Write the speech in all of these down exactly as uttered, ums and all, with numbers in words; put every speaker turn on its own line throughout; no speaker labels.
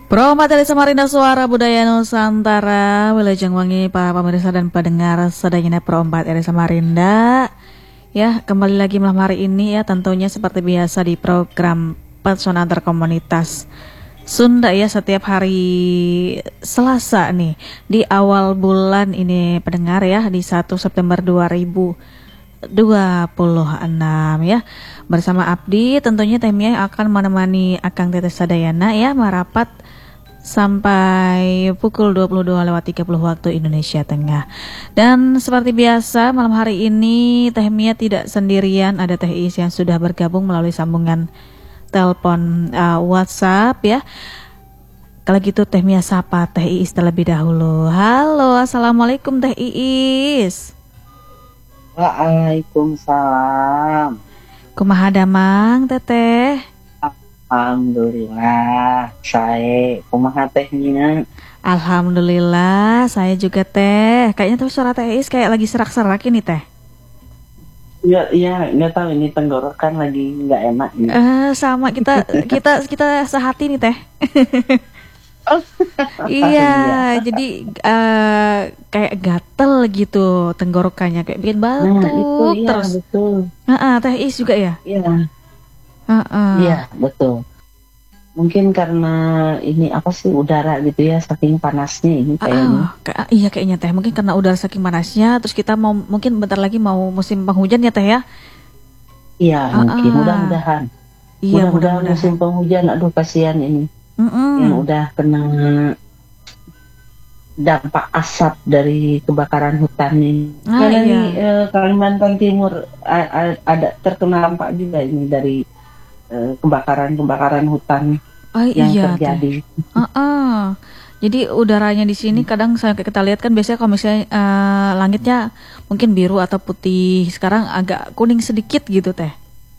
Pro Materi Samarinda Suara Budaya Nusantara, Wilujeng Wangi para pemirsa dan pendengar sedayana Pro empat R Samarinda. Ya, kembali lagi malam hari ini ya, tentunya seperti biasa di program Pesona Antarkomunitas Sunda ya, setiap hari Selasa nih di awal bulan ini pendengar ya, di satu September dua ribu dua puluh enam ya. Bersama Abdi tentunya Temia yang akan menemani Akang Tetes Sadayana ya merapat sampai pukul dua puluh dua lewat tiga puluh waktu Indonesia Tengah. Dan seperti biasa malam hari ini Teh Mia tidak sendirian, ada Teh Is yang sudah bergabung melalui sambungan telepon uh, WhatsApp ya. Kalau gitu Teh Mia sapa Teh Is terlebih dahulu. Halo, assalamualaikum Teh Is.
Waalaikumsalam.
Kumaha damang Teteh?
Alhamdulillah, saya kumaha tehnya.
Alhamdulillah, saya juga Teh. Kayaknya tuh suara Teh Is kayak lagi serak-serak ini Teh.
Ya, ya, nggak tahu ini tenggorokan lagi nggak enak.
Eh, uh, sama kita kita kita sehati nih Teh.
Oh.
Iya, jadi uh, kayak gatel gitu tenggorokannya, kayak bikin batuk
nah, itu, iya,
terus.
Betul.
Uh-uh, Teh Is juga ya?
Iya.
Uh-uh.
Iya, betul. Mungkin karena ini apa sih udara gitu ya, saking panasnya ini kayaknya.
Uh, kayak, iya kayaknya Teh, mungkin karena udara saking panasnya, terus kita mau mungkin bentar lagi mau musim penghujan ya Teh ya?
Iya, uh-uh. mungkin mudah-mudahan.
Iya,
mudah-mudahan musim penghujan, aduh kasihan ini. Mm-mm. Yang udah kena dampak asap dari kebakaran hutan ini.
Ah,
Karena
iya.
ini eh, Kalimantan Timur a- a- ada terkena dampak juga ini dari eh, kebakaran-kebakaran hutan
oh,
yang
iya,
terjadi.
Uh-uh. Jadi udaranya di sini kadang saya kita lihat kan biasanya kalau misalnya uh, langitnya mungkin biru atau putih, sekarang agak kuning sedikit gitu Teh.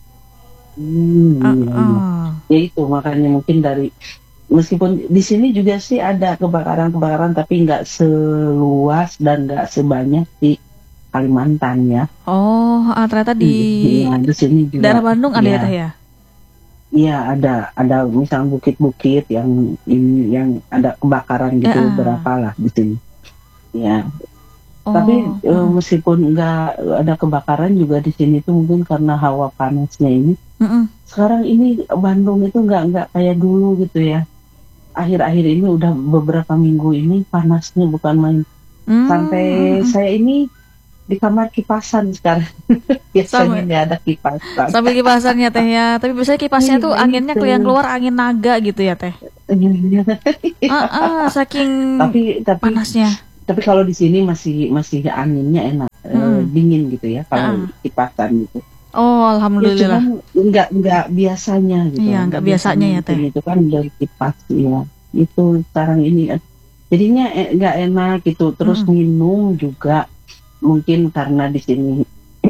Hmm,
uh-uh.
iya, iya. Ya itu makanya mungkin dari meskipun di sini juga sih ada kebakaran-kebakaran tapi nggak seluas dan nggak sebanyak di Kalimantan ya.
Oh, ternyata di,
ya, di sini juga,
daerah Bandung ada ya, ya Teh ya?
Iya ada, ada misalnya bukit-bukit yang ini yang ada kebakaran gitu uh. berapa lah di sini. Ya. Oh, tapi uh. meskipun nggak ada kebakaran juga di sini tuh mungkin karena hawa panasnya ini. Uh-uh. Sekarang ini Bandung itu nggak nggak kayak dulu gitu ya. Akhir-akhir ini udah beberapa minggu ini panasnya bukan main. Hmm. Sampai saya ini di kamar kipasan sekarang. Biasanya nggak ada kipasan.
Sambil kipasannya Teh ya. Tapi biasanya kipasnya tuh anginnya yang keluar angin naga gitu ya Teh. uh-uh, saking
tapi, tapi,
panasnya.
Tapi kalau di sini masih masih anginnya enak, hmm. e, dingin gitu ya kalau uh. kipasan gitu.
Oh, alhamdulillah.
Ya, nggak nggak biasanya gitu.
Iya, nggak biasanya ya Teh.
Itu kan dari kipas ya. Itu sekarang ini jadinya nggak eh, enak gitu. Terus hmm. minum juga mungkin karena di sini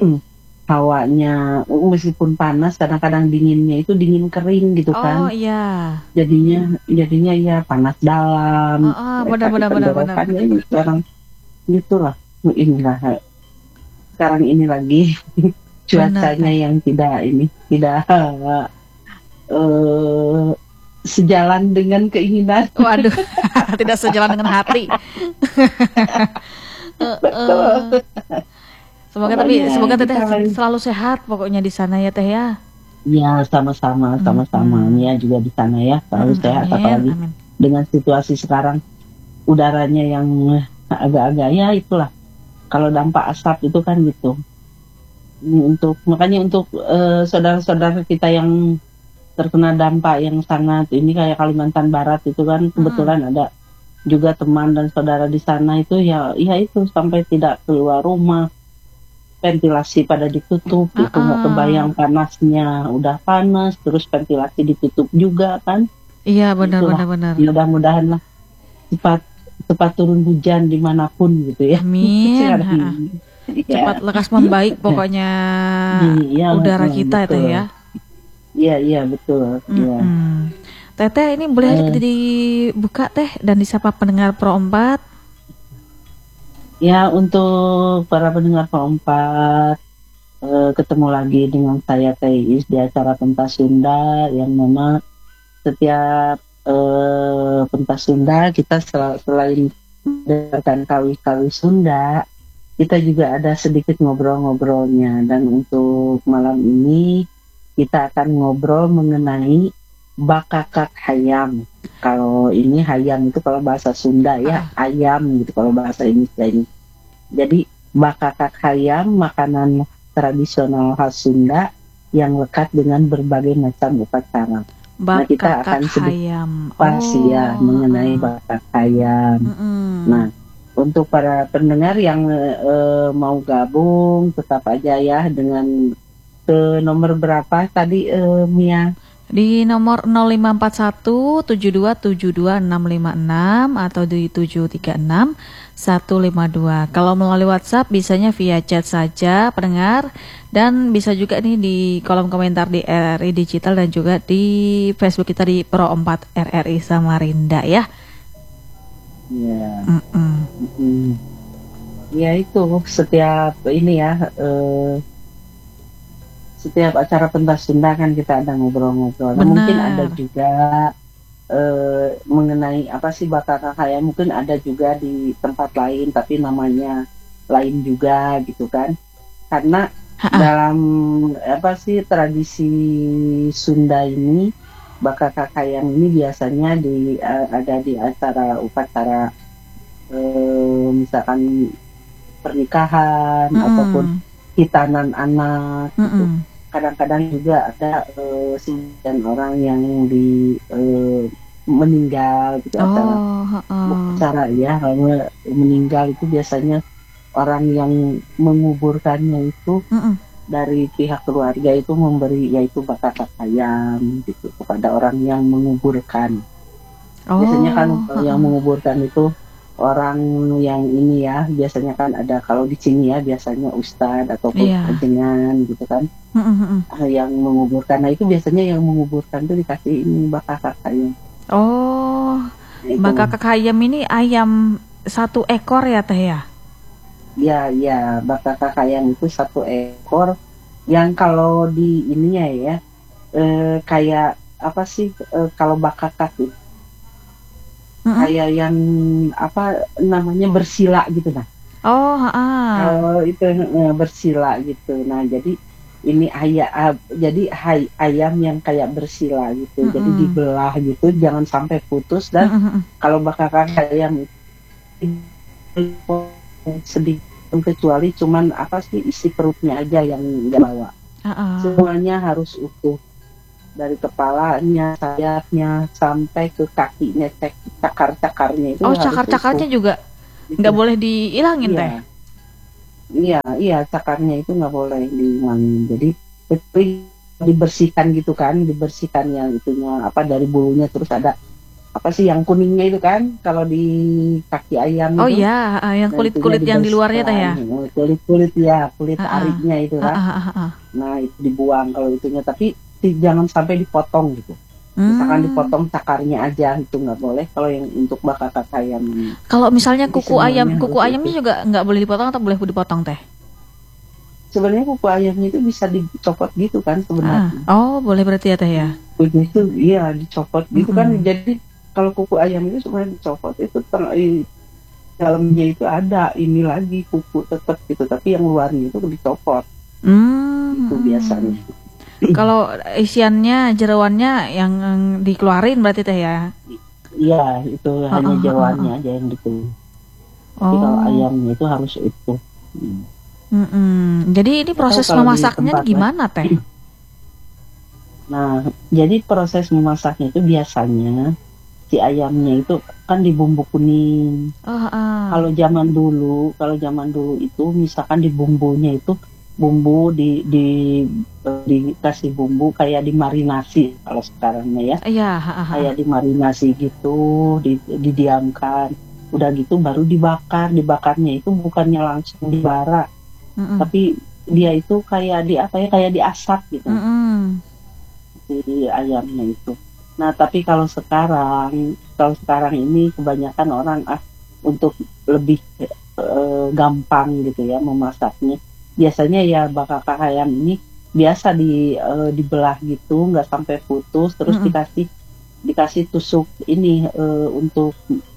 hawanya meskipun panas kadang-kadang dinginnya itu dingin kering gitu kan.
Oh iya.
Jadinya jadinya ya panas dalam.
Oh, oh benar-benar benar-benar.
Sekarang gitulah inilah sekarang ini lagi. Cuacanya benar, yang tidak ini tidak uh, uh, sejalan dengan keinginan.
Waduh, tidak sejalan dengan hati. uh, uh. Semoga tapi semoga Teteh selalu sehat pokoknya di sana ya Teh ya.
Ya sama-sama sama-sama hmm. Mia juga di sana ya selalu hmm, sehat amin, apalagi amin. Dengan situasi sekarang udaranya yang agak-agak ya itulah kalau dampak asap itu kan gitu. Untuk makanya untuk uh, saudara-saudara kita yang terkena dampak yang sangat ini kayak Kalimantan Barat itu kan kebetulan hmm. ada juga teman dan saudara di sana itu ya ya itu sampai tidak keluar rumah, ventilasi pada ditutup uh-uh. itu nggak kebayang panasnya udah panas terus ventilasi ditutup juga kan.
Iya benar-benar.
Mudah-mudahan lah cepat cepat turun hujan dimanapun gitu ya.
Amin. Cepat ya. Lekas membaik pokoknya ya, udara betul, kita betul. Teh ya.
Iya iya betul.
Mm-hmm. Ya. Teteh ini boleh uh, dibuka Teh dan disapa pendengar Pro empat.
Ya untuk para pendengar Pro empat uh, ketemu lagi dengan saya Teh Is di acara Pentas Sunda yang memang setiap uh, uh, pentas Sunda, kita sel- selain mendengarkan kawi-kawi Sunda, kita juga ada sedikit ngobrol-ngobrolnya. Dan untuk malam ini kita akan ngobrol mengenai bakakak hayam. Kalau ini hayam itu kalau bahasa Sunda ya,
Ah.
ayam gitu kalau bahasa Indonesia ini. Jadi bakakak hayam makanan tradisional khas Sunda yang lekat dengan berbagai macam upacara. Nah, kita akan
Bakakak hayam.
pas ya
Oh,
mengenai
ah.
bakakak hayam.
Mm-mm.
Nah, untuk para pendengar yang eh, mau gabung, tetap aja ya dengan ke nomor berapa tadi eh, Mia?
Di nomor nol lima empat satu tujuh dua tujuh dua enam lima enam atau di tujuh tiga enam satu lima dua. Kalau melalui WhatsApp bisanya via chat saja pendengar, dan bisa juga nih di kolom komentar di R R I Digital dan juga di Facebook kita di Pro empat R R I Samarinda ya.
Ya.
Mm-mm.
Mm-mm. Ya itu setiap ini ya eh, setiap acara pentas Sunda kan kita ada ngobrol-ngobrol. Nah, mungkin ada juga eh, mengenai apa sih bakakak hayam, mungkin ada juga di tempat lain tapi namanya lain juga gitu kan. Karena
Ha-ha.
dalam apa sih tradisi Sunda ini bakakak hayam ini biasanya di uh, ada di acara upacara uh, misalkan pernikahan
Mm-mm.
ataupun hitanan anak gitu.
Mm-mm.
Kadang-kadang juga ada uh, sebagian orang yang di uh, meninggal gitu. acara
Oh, ha-ha.
acara ya kalau meninggal itu biasanya orang yang menguburkannya itu
Mm-mm.
dari pihak keluarga itu memberi yaitu bakakak hayam gitu kepada orang yang menguburkan.
Oh,
Biasanya kan kalau yang
ha-ha.
menguburkan itu orang yang ini ya, biasanya kan ada kalau di sini ya biasanya ustadz ataupun
Iya.
ajengan gitu kan.
Mm-mm.
Ah, yang menguburkan. Nah itu biasanya yang menguburkan itu dikasih ini bakakak hayam.
Oh,
Nah, itu.
bakakak hayam ini ayam satu ekor ya teh ya?
Ya, ya, bakakak hayam itu satu ekor yang kalau di ininya ya, eh, kayak apa sih eh, kalau bakakak itu
Mm-mm.
kayak yang apa namanya bersila gitu nah.
Oh, ha-ha.
Kalau itu eh, bersila gitu. Nah, jadi ini ayam ah, jadi hay, ayam yang kayak bersila gitu.
Mm-mm.
Jadi dibelah gitu, jangan sampai putus. Dan
Mm-mm.
kalau bakakak hayam itu sedikit kecuali cuman apa sih isi perutnya aja yang nggak bawa.
Ha-ha.
Semuanya harus utuh dari kepalanya, sayapnya sampai ke kakinya, cek cakar-cakarnya itu
Oh,
harus
cakar-cakarnya
utuh.
juga
Gitu.
nggak boleh dihilangin
Iya,
teh?
iya, iya, cakarnya itu nggak boleh dihilangin. Jadi tapi dibersihkan gitu kan, dibersihkan yang itunya apa dari bulunya, terus ada apa sih yang kuningnya itu kan kalau di kaki ayam
Oh
itu.
iya, ah, yang
Nah,
kulit-kulit
itunya
yang di luarnya teh ya?
dibersihkan. Kulit-kulit ya, kulit
Ha-ha.
ariknya itu kan.
Ha-ha, ha-ha.
Nah itu dibuang kalau itunya, tapi ti- jangan sampai dipotong gitu. Misalkan
Hmm.
dipotong cakarnya aja itu nggak boleh kalau yang untuk bakakak ayam ini.
Kalau misalnya
Jadi
kuku ayam,
semuanya
kuku
harus
ayamnya
utuh.
juga nggak boleh dipotong atau boleh dipotong teh?
Sebenarnya kuku ayamnya itu bisa dicopot gitu kan
Ah.
sebenarnya.
Oh, boleh berarti ya teh ya?
Kuku itu iya dicopot gitu kan.
Mm-mm.
Jadi kalau kuku ayam itu sebenarnya dicopot itu ter- i- dalamnya itu ada ini lagi kuku tetap gitu, tapi yang luarnya itu dicopot.
Hmm.
Itu biasanya.
Kalau isiannya jeroannya yang dikeluarin berarti teh ya?
Iya, itu
Oh,
hanya
oh, oh,
jeroannya
oh.
aja yang gitu. Tapi kalau
Oh.
ayamnya itu harus utuh. Hmm.
Mm-mm. Jadi ini
Atau
proses
kalau di
memasaknya
tempat
gimana teh?
Nah, jadi proses memasaknya itu biasanya si ayamnya itu kan dibumbu kuning.
Oh, ah.
Kalau zaman dulu, kalau zaman dulu itu misalkan di bumbunya itu bumbu di di eh, dikasih bumbu kayak dimarinasi kalau sekarangnya ya.
Iya, ha, ha, ha.
Kayak dimarinasi gitu, di, didiamkan. Udah gitu baru dibakar. Dibakarnya itu bukannya langsung dibara,
Mm-mm.
tapi dia itu kayak di apa ya kayak diasap gitu.
Mm-mm.
Si ayamnya itu. Nah, tapi kalau sekarang, kalau sekarang ini kebanyakan orang ah untuk lebih eh, gampang gitu ya memasaknya. Biasanya ya bakakak ayam ini biasa di eh, dibelah gitu, nggak sampai putus, terus
Mm-mm.
dikasih dikasih tusuk ini uh, untuk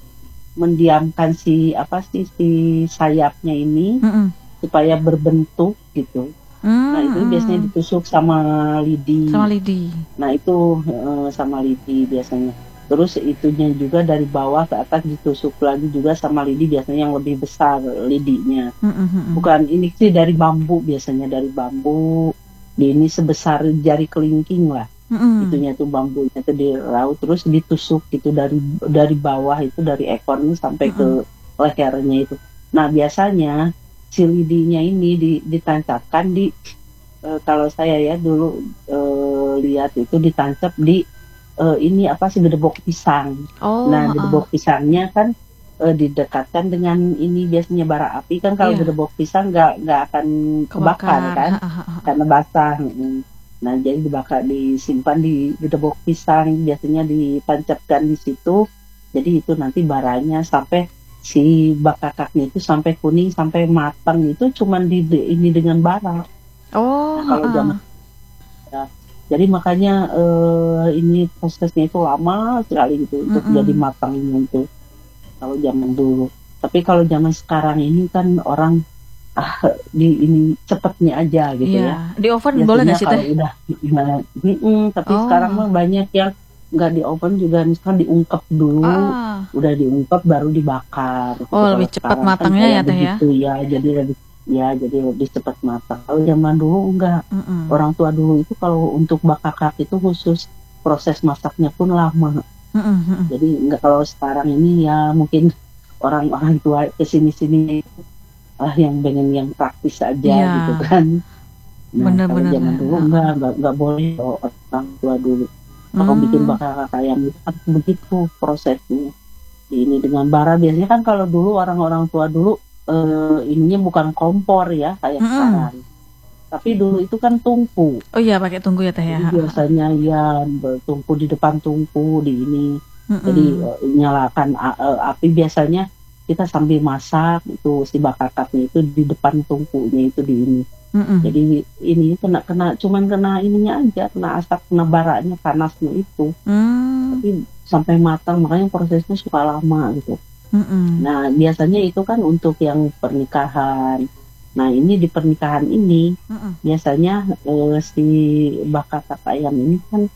mendiamkan si apa sih si sayapnya ini
Mm-mm.
supaya berbentuk gitu.
Mm-mm.
Nah itu biasanya ditusuk sama lidi.
Sama lidi.
Nah itu uh, sama lidi biasanya. Terus itunya juga dari bawah ke atas ditusuk lagi juga sama lidi, biasanya yang lebih besar lidinya.
Mm-mm.
Bukan ini sih dari bambu, biasanya dari bambu. Di ini sebesar jari kelingking lah.
Mm-mm.
Itunya tuh bambunya tuh diraut terus ditusuk gitu dari dari bawah itu, dari ekornya sampai
Mm-mm.
ke lehernya itu. Nah biasanya si lidinya ini ditancapkan di uh, kalau saya ya dulu uh, lihat itu ditancap di uh, ini apa sih gedebok pisang.
Oh,
Nah
uh.
gedebok pisangnya kan uh, didekatkan dengan ini biasanya bara api kan, kalau
Iya.
gedebok pisang nggak nggak akan kebakar
Kebakar.
kan, karena basah. Nah jadi dibakar, disimpan di gedebok pisang, biasanya ditancapkan di situ. Jadi itu nanti baranya sampai si bakakaknya itu sampai kuning sampai matang itu cuman di, di ini dengan bara.
Oh.
Nah, kalau
uh.
zaman ya, jadi makanya uh, ini prosesnya itu lama sekali gitu untuk
Mm-mm.
jadi matangnya itu kalau zaman dulu. Tapi kalau zaman sekarang ini kan orang ah di ini cepetnya aja gitu
yeah.
ya.
Di oven
biasanya
boleh nggak sih teh?
Udah gimana? Tapi
oh.
sekarang mah banyak yang nggak di oven juga, misalkan diungkep dulu,
ah.
udah diungkep baru dibakar. Gitu.
Oh lebih cepat matangnya kan ya teh ya?
Ya jadi lebih ya jadi lebih cepat matang. Kalau zaman dulu enggak.
Mm-mm.
Orang tua dulu itu kalau untuk bakakak itu khusus proses masaknya pun lama.
Mm-mm.
Jadi enggak, kalau sekarang ini ya mungkin orang-orang tua kesini-sini ah yang pengen yang praktis aja yeah. gitu kan. Nah
bener-bener
kalau zaman dulu enggak, enggak enggak boleh orang tua dulu. Kalau hmm. bikin bakakak ayam itu kan begitu prosesnya. Ini dengan bara biasanya kan, kalau dulu orang-orang tua dulu eh, ininya bukan kompor ya kayak mm-hmm. sekarang. Tapi dulu itu kan tungku.
Oh iya pakai tungku ya teh ya.
Jadi biasanya ya bertungku di depan tungku di ini. Mm-hmm. Jadi uh, nyalakan uh, api biasanya kita sambil masak itu si bakakaknya itu di depan tungkunya itu di ini. Mm-hmm. Jadi ini kena kena cuman kena ininya aja, kena asap, kena baranya, panasnya itu. Mm. Tapi sampai matang, makanya prosesnya suka lama gitu. Mm-hmm. Nah biasanya itu kan untuk yang pernikahan. Nah ini di pernikahan ini mm-hmm. biasanya eh, si bakakak ayam ini kan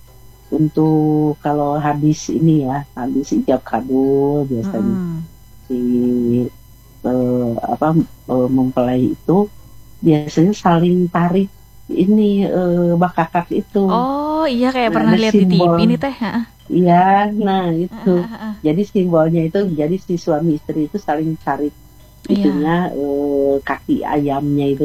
untuk kalau habis ini ya, habis ijab kabul biasanya. Mm-hmm. Si uh, apa uh, mempelai itu biasanya saling tarik ini uh, bakakak itu.
Oh iya kayak nah, pernah lihat di T V ini teh.
Iya, nah itu. Uh, uh, uh. Jadi simbolnya itu, jadi si suami istri itu saling tarik itunya uh, kaki ayamnya itu.